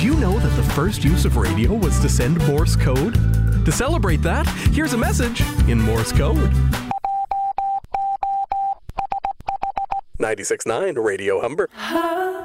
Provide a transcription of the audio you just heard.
you know that the first use of radio was to send Morse code? To celebrate that, here's a message in Morse code. 96.9 Radio Humber.